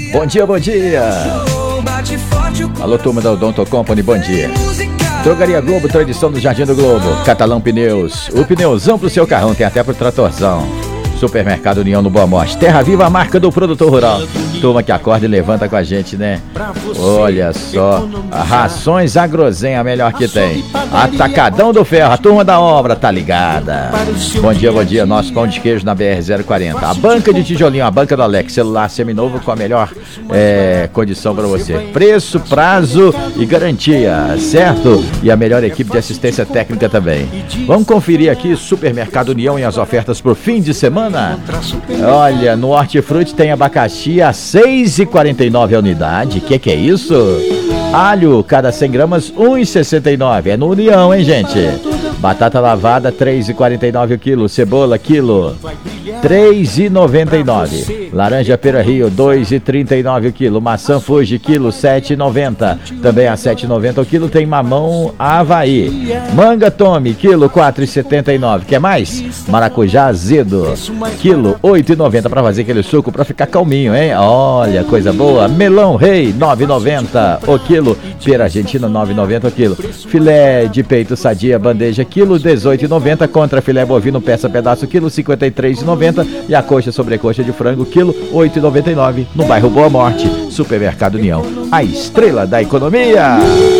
Bom dia, bom dia. Alô, turma da Odonto Company, bom dia. Drogaria Globo, tradição do Jardim do Globo. Catalão Pneus, o pneuzão pro seu carrão, tem até pro tratorzão. Supermercado União no Boa Morte. Terra Viva, a marca do produtor rural. Turma que acorda e levanta com a gente, né? Olha só, Rações Agrozen, a melhor que tem. Atacadão do Ferro, a turma da obra tá ligada. Bom dia, nosso pão de queijo na BR-040. A banca de tijolinho, a banca do Alex, celular seminovo com a melhor condição para você. Preço, prazo e garantia, certo? E a melhor equipe de assistência técnica também. Vamos conferir aqui Supermercado União e as ofertas pro fim de semana. Olha, no Hortifruti tem abacaxi a R$ 6,49 a unidade. Que é isso? Alho, cada 100 gramas, R$ 1,69. É no União, hein, gente? Batata lavada, R$ 3,49 o quilo. Cebola, quilo, R$ 3,99. Laranja Pera Rio, R$ 2,39 o quilo. Maçã Fuji, quilo, R$ 7,90. Também a R$ 7,90 o quilo. Tem mamão Havaí. Manga Tome, quilo, R$ 4,79. Quer mais? Maracujá azedo, quilo, R$ 8,90 para fazer aquele suco, para ficar calminho, hein? Olha, coisa boa. Melão Rei, R$ 9,90 o quilo. Pera Argentina, R$ 9,90 o quilo. Filé de peito sadia, bandeja, quilo, R$ 18,90. Contra filé bovino, peça pedaço, quilo, R$ 53,90. E a coxa sobrecoxa de frango, quilo, R$ 8,99. No bairro Boa Morte. Supermercado União, a estrela da economia.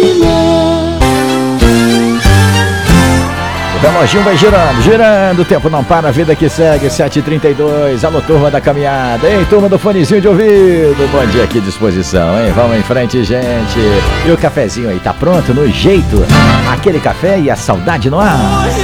O reloginho vai girando, o tempo não para, a vida que segue, 7h32, alô turma da caminhada, hein, turma do fonezinho de ouvido, bom dia, que disposição, hein, vamos em frente, gente, e o cafezinho aí, tá pronto, no jeito, aquele café e a saudade no ar.